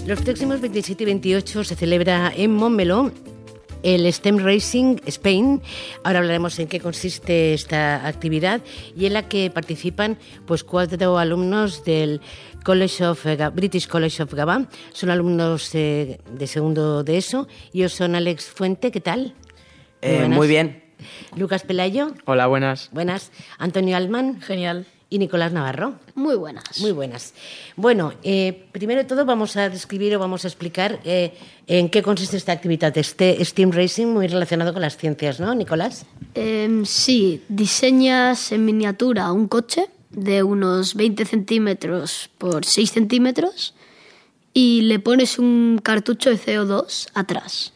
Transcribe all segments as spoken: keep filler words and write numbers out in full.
Los próximos veintisiete y veintiocho se celebra en Montmeló el STEM Racing Spain. Ahora hablaremos en qué consiste esta actividad y en la que participan pues cuatro alumnos del College of British College of Gavà. Son alumnos eh, de segundo de ESO. Ellos son Alex Fuente, ¿qué tal? Eh, muy, muy bien. Lucas Pelayo. Hola, buenas. Buenas. Antonio Altman. Genial. Y Nicolás Navarro. Muy buenas. Muy buenas. Bueno, eh, primero de todo vamos a describir o vamos a explicar eh, en qué consiste esta actividad, este STEM Racing, muy relacionado con las ciencias, ¿no, Nicolás? Eh, sí, diseñas en miniatura un coche de unos veinte centímetros por seis centímetros y le pones un cartucho de C O dos atrás.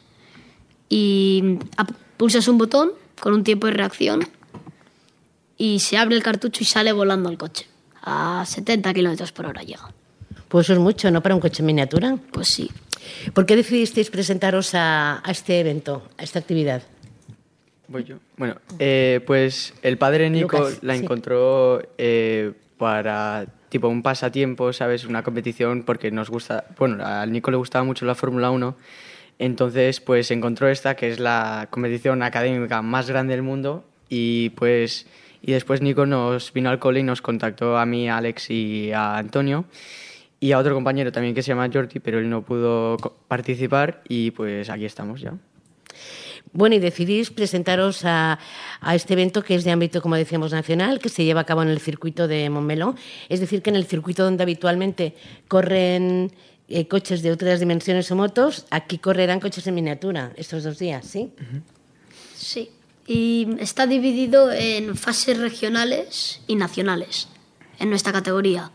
Y pulsas un botón con un tiempo de reacción y se abre el cartucho y sale volando el coche. A setenta kilómetros por hora llega. Pues eso es mucho, ¿no?, para un coche en miniatura. Pues sí. ¿Por qué decidisteis presentaros a, a este evento, a esta actividad? Voy yo. Bueno, eh, pues el padre Nico Lucas, la sí. encontró eh, para tipo un pasatiempo, ¿sabes? Una competición porque nos gusta... Bueno, a Nico le gustaba mucho la Fórmula uno. Entonces, pues encontró esta, que es la competición académica más grande del mundo. Y pues... Y después Nico nos vino al cole y nos contactó a mí, a Alex y a Antonio y a otro compañero también que se llama Jordi, pero él no pudo participar y pues aquí estamos ya. Bueno, y decidís presentaros a, a este evento que es de ámbito, como decíamos, nacional, que se lleva a cabo en el circuito de Montmeló. Es decir, que en el circuito donde habitualmente corren eh, coches de otras dimensiones o motos, aquí correrán coches en miniatura estos dos días, ¿sí? Uh-huh. Sí. Y está dividido en fases regionales y nacionales en nuestra categoría.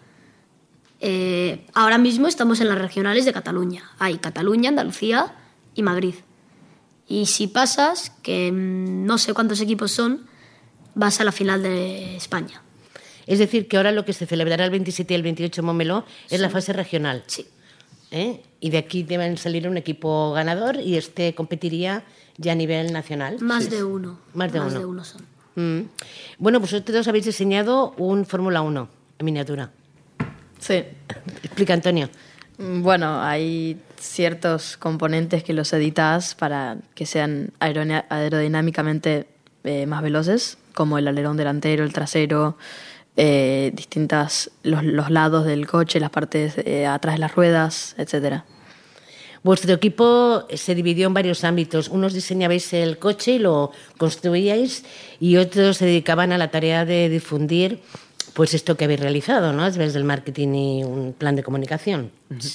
Eh, ahora mismo estamos en las regionales de Cataluña. Hay Cataluña, Andalucía y Madrid. Y si pasas, que no sé cuántos equipos son, vas a la final de España. Es decir, que ahora lo que se celebrará el veintisiete y el veintiocho en Montmeló es Sí. la fase regional. Sí. ¿Eh? Y de aquí deben salir un equipo ganador y este competiría ya a nivel nacional. Más Sí. de uno. Más de Más uno. de uno son. Mm. Bueno, pues vosotros habéis diseñado un Fórmula uno en miniatura. Sí. Explica, Antonio. Bueno, hay ciertos componentes que los editas para que sean aerona- aerodinámicamente eh, más veloces, como el alerón delantero, el trasero, eh, distintas los, los lados del coche, las partes eh, atrás de las ruedas, etcétera. Vuestro equipo se dividió en varios ámbitos. Unos diseñabais el coche y lo construíais y otros se dedicaban a la tarea de difundir pues esto que habéis realizado, ¿no?, a través del marketing y un plan de comunicación.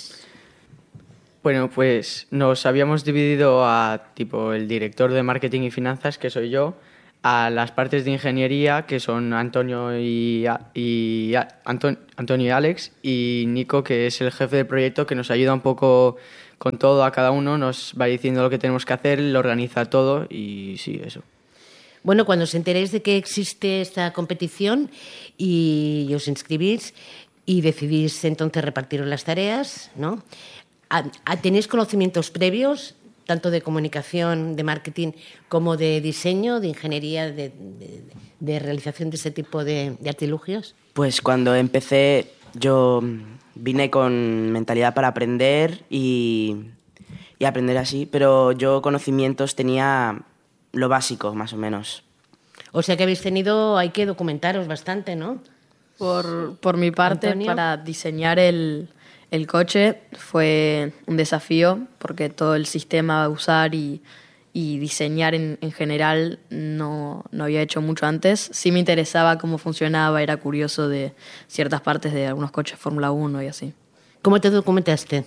Bueno, pues nos habíamos dividido a tipo el director de marketing y finanzas, que soy yo, a las partes de ingeniería, que son Antonio y, y Anton, Antonio y Alex, y Nico, que es el jefe de proyecto, que nos ayuda un poco con todo a cada uno, nos va diciendo lo que tenemos que hacer, lo organiza todo y sí, eso. Bueno, cuando os enteréis de que existe esta competición y os inscribís y decidís entonces repartiros las tareas, ¿no?, ¿tenéis conocimientos previos, tanto de comunicación, de marketing, como de diseño, de ingeniería, de, de, de realización de ese tipo de, de artilugios? Pues cuando empecé yo vine con mentalidad para aprender y, y aprender así, pero yo conocimientos tenía lo básico, más o menos. O sea que habéis tenido, hay que documentaros bastante, ¿no? Por, por mi parte, Antonio. para diseñar el, el coche fue un desafío porque todo el sistema a usar y, y diseñar en, en general no, no había hecho mucho antes. Sí me interesaba cómo funcionaba, era curioso de ciertas partes de algunos coches Fórmula uno y así. ¿Cómo te documentaste?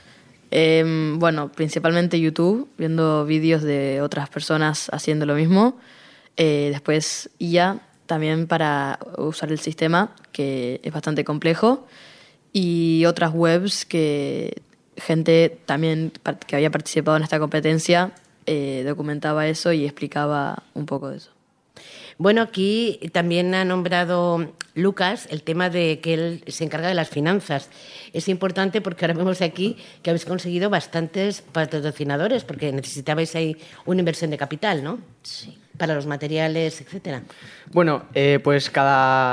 Eh, bueno, principalmente YouTube, viendo vídeos de otras personas haciendo lo mismo. Eh, después I A, también para usar el sistema, que es bastante complejo. Y otras webs que gente también que había participado en esta competencia eh, documentaba eso y explicaba un poco de eso. Bueno, aquí también ha nombrado Lucas el tema de que él se encarga de las finanzas. Es importante porque ahora vemos aquí que habéis conseguido bastantes patrocinadores porque necesitabais ahí una inversión de capital, ¿no? Sí. Para los materiales, etcétera. Bueno, eh, pues cada,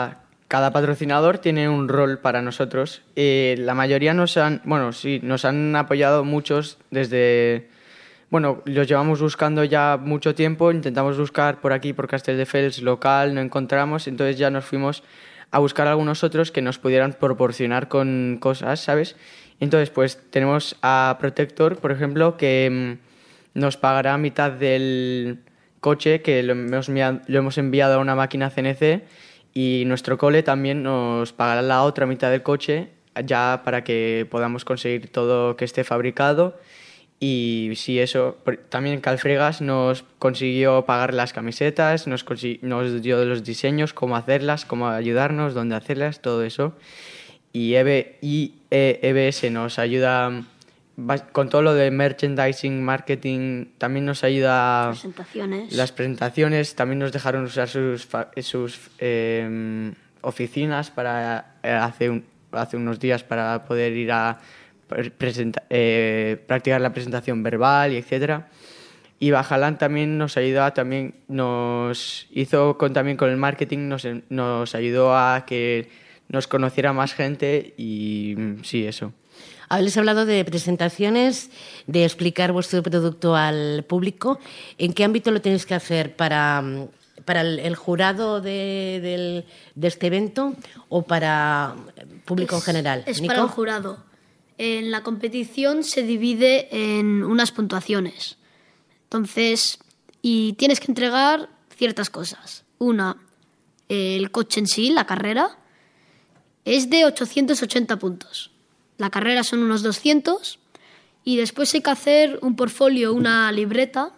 cada patrocinador tiene un rol para nosotros. Eh, la mayoría nos han, bueno, sí, nos han apoyado muchos desde, bueno, los llevamos buscando ya mucho tiempo, intentamos buscar por aquí, por Castelldefels, local, no encontramos, entonces ya nos fuimos a buscar algunos otros que nos pudieran proporcionar con cosas, ¿sabes? Entonces, pues tenemos a Protector, por ejemplo, que mmm, nos pagará mitad del coche, que lo hemos, lo hemos enviado a una máquina C N C, y nuestro cole también nos pagará la otra mitad del coche ya para que podamos conseguir todo que esté fabricado. Y sí, eso, también Calfregas nos consiguió pagar las camisetas, nos, nos dio los diseños, cómo hacerlas, cómo ayudarnos, dónde hacerlas, todo eso. Y E B S nos ayuda con todo lo de merchandising, marketing, también nos ayuda. Presentaciones. Las presentaciones, también nos dejaron usar sus, sus eh, oficinas para eh, hace, un, hace unos días para poder ir a presenta, eh, practicar la presentación verbal y etcétera. Y Bajalán también nos ayudó, también nos hizo con, también con el marketing, nos, nos ayudó a que nos conociera más gente y sí, eso. Habéis hablado de presentaciones, de explicar vuestro producto al público. ¿En qué ámbito lo tenéis que hacer? ¿Para, para el, el jurado de, del, de este evento o para el público es, en general? Es ¿Nico? para el jurado. En la competición se divide en unas puntuaciones. Entonces, y tienes que entregar ciertas cosas. Una, el coche en sí, la carrera, es de ochocientos ochenta puntos. La carrera son unos doscientos y después hay que hacer un portfolio, una libreta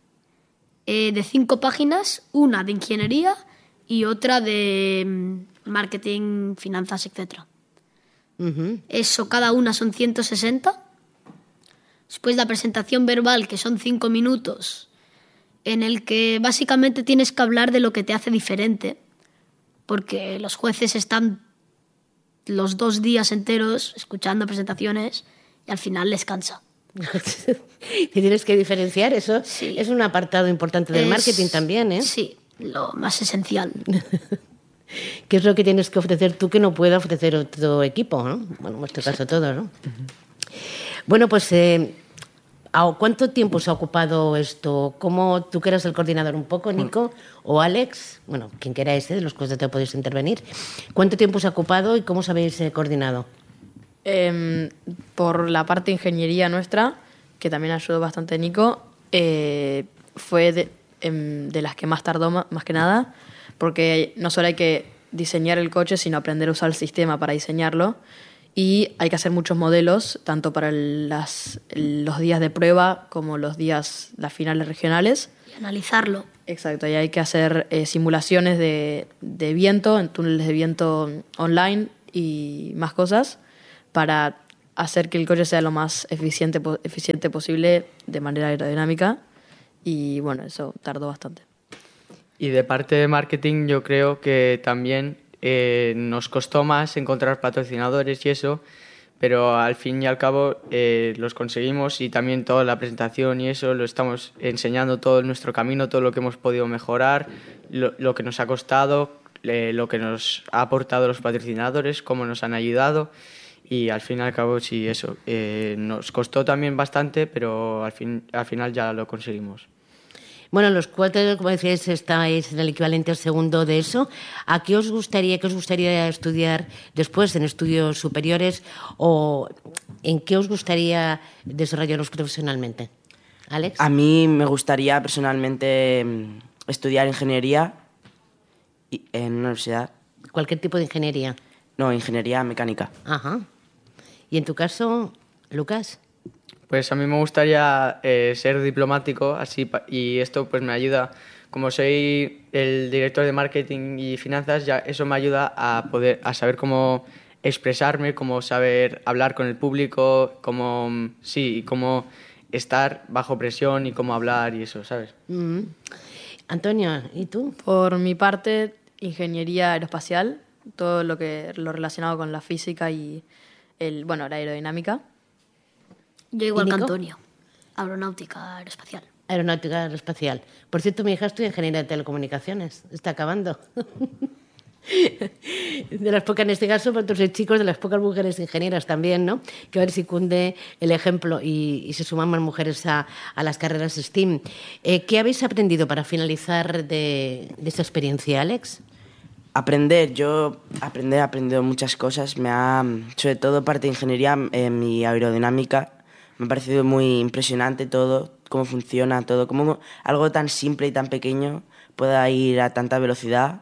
eh, de cinco páginas, una de ingeniería y otra de marketing, finanzas, etcétera. Uh-huh. Eso, cada una son ciento sesenta. Después la presentación verbal, que son cinco minutos, en el que básicamente tienes que hablar de lo que te hace diferente, porque los jueces están los dos días enteros escuchando presentaciones y al final les cansa. Y tienes que diferenciar eso. Sí. Es un apartado importante del es, marketing también, ¿eh? Sí, lo más esencial. ¿Qué es lo que tienes que ofrecer tú que no pueda ofrecer otro equipo, ¿no? Bueno, en vuestro caso todos, ¿no? Uh-huh. Bueno, pues eh, ¿cuánto tiempo se ha ocupado esto? ¿Cómo tú que eras el coordinador un poco, Nico, o Alex? Bueno, quien quiera este, de los que te podéis intervenir. ¿Cuánto tiempo se ha ocupado y cómo os habéis eh, coordinado? Eh, por la parte de ingeniería nuestra, que también ayudó bastante Nico, eh, fue de, eh, de las que más tardó, más, más que nada, porque no solo hay que diseñar el coche, sino aprender a usar el sistema para diseñarlo. Y hay que hacer muchos modelos, tanto para el, las, el, los días de prueba como los días, las finales regionales. Y analizarlo. Exacto, y hay que hacer eh, simulaciones de, de viento, en túneles de viento online y más cosas, para hacer que el coche sea lo más eficiente, eficiente posible de manera aerodinámica. Y bueno, eso tardó bastante. Y de parte de marketing yo creo que también eh, nos costó más encontrar patrocinadores y eso, pero al fin y al cabo eh, los conseguimos y también toda la presentación y eso lo estamos enseñando todo nuestro camino, todo lo que hemos podido mejorar, lo, lo que nos ha costado, eh, lo que nos ha aportado los patrocinadores, cómo nos han ayudado y al fin y al cabo sí, eso, eh, nos costó también bastante, pero al, fin, al final ya lo conseguimos. Bueno, los cuatro, como decíais, estáis en el equivalente al segundo de eso. ¿A qué os gustaría, qué os gustaría estudiar después en estudios superiores o en qué os gustaría desarrollaros profesionalmente? ¿Alex? A mí me gustaría personalmente estudiar ingeniería en una universidad. ¿Cualquier tipo de ingeniería? No, ingeniería mecánica. Ajá. ¿Y en tu caso, Lucas? Pues a mí me gustaría eh, ser diplomático así y esto pues me ayuda, como soy el director de marketing y finanzas, ya eso me ayuda a poder a saber cómo expresarme, cómo saber hablar con el público, cómo sí, cómo estar bajo presión y cómo hablar y eso, ¿sabes? Mm-hmm. Antonio, ¿y tú? Por mi parte, ingeniería aeroespacial, todo lo que lo relacionado con la física y el bueno, la aerodinámica. Yo igual que Antonio, aeronáutica aeroespacial. Aeronáutica aeroespacial. Por cierto, mi hija estudia ingeniería de telecomunicaciones. Está acabando. De las pocas, en este caso, vosotros sois chicos de las pocas mujeres ingenieras también, ¿no? Que a ver si cunde el ejemplo y, y se suman más mujeres a, a las carreras STEAM. Eh, ¿Qué habéis aprendido para finalizar de, de esta experiencia, Alex? Aprender, yo aprender, he aprendido muchas cosas. Me ha, sobre todo parte de ingeniería, eh, mi aerodinámica, me ha parecido muy impresionante todo, cómo funciona todo, cómo algo tan simple y tan pequeño pueda ir a tanta velocidad.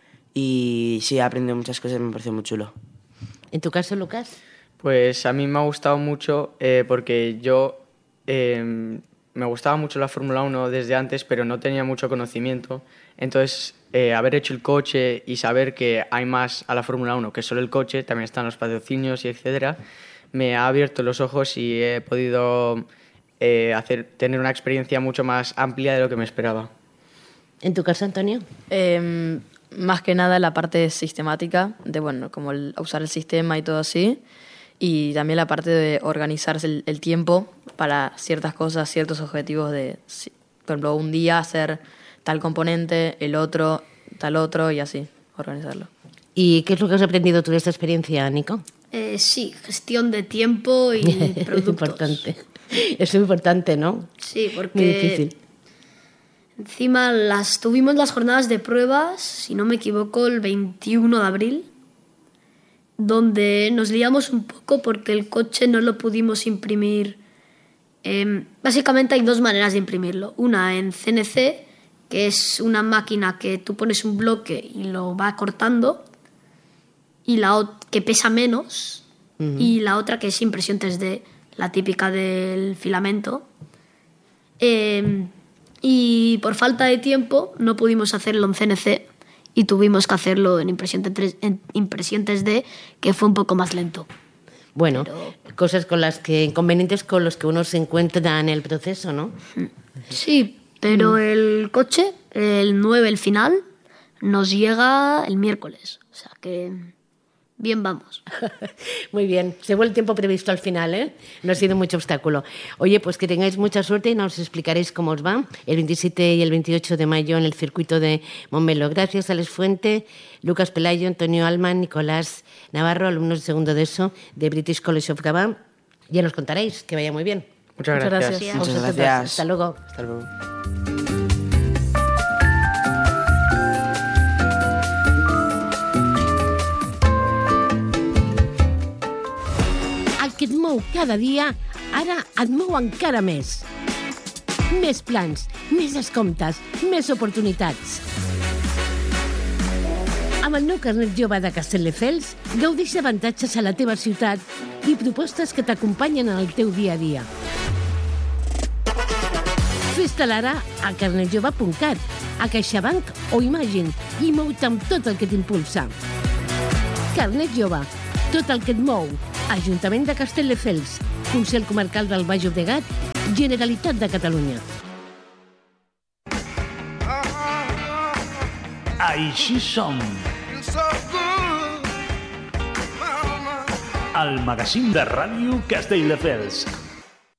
Y sí, he aprendido muchas cosas, me pareció muy chulo. ¿En tu caso, Lucas? Pues a mí me ha gustado mucho eh, porque yo eh, me gustaba mucho la Fórmula uno desde antes, pero no tenía mucho conocimiento. Entonces, eh, haber hecho el coche y saber que hay más a la Fórmula uno que solo el coche, también están los patrocinios y etcétera, me ha abierto los ojos y he podido eh, hacer, tener una experiencia mucho más amplia de lo que me esperaba. ¿En tu caso, Antonio? Eh, más que nada la parte sistemática, de bueno, como el, usar el sistema y todo así, y también la parte de organizarse el, el tiempo para ciertas cosas, ciertos objetivos de, por ejemplo, un día hacer tal componente, el otro, tal otro, y así, organizarlo. ¿Y qué es lo que has aprendido tú de esta experiencia, Nico? Eh, sí, gestión de tiempo y productos. Es importante. Es muy importante, ¿no? Sí, porque muy difícil. Encima las tuvimos las jornadas de pruebas, si no me equivoco, el veintiuno de abril, donde nos liamos un poco porque el coche no lo pudimos imprimir. Eh, básicamente hay dos maneras de imprimirlo. Una en C N C, que es una máquina que tú pones un bloque y lo va cortando, y la ot- que pesa menos, uh-huh. Y la otra que es impresión tres D, la típica del filamento. Eh, y por falta de tiempo no pudimos hacerlo en C N C y tuvimos que hacerlo en impresión, tres, en impresión tres D, que fue un poco más lento. Bueno, Pero... cosas con las que, inconvenientes con los que uno se encuentra en el proceso, ¿no? Sí, pero mm. el coche, el nueve, el final, nos llega el miércoles. O sea que bien vamos. Muy bien. Se vuelve el tiempo previsto al final, ¿eh? No ha sido mucho obstáculo. Oye, pues que tengáis mucha suerte y nos explicaréis cómo os va el veintisiete y el veintiocho de mayo en el circuito de Montmeló. Gracias a Alex Fuente, Lucas Pelayo, Antonio Alman, Nicolás Navarro, alumnos de segundo de ESO de British College of Gabán. Ya nos contaréis. Que vaya muy bien. Muchas gracias. Muchas gracias. Muchas Muchas gracias. Hasta luego. Hasta luego. El que et mou cada dia, ara et mou encara més. Més plans, més descomptes, més oportunitats. Amb el nou carnet jove de Castelldefels, gaudeix d'avantatges a la teva ciutat i propostes que t'acompanyen en el teu dia a dia. Fes-te'l ara a carnet jove punt cat, a CaixaBank o Imagine i mou-te amb tot el que t'impulsa. Carnet jove, tot el que et mou. Ajuntament de Castelldefels, Consell Comarcal del Baix Llobregat, Generalitat de Catalunya. Així som. El magazín de ràdio Castelldefels.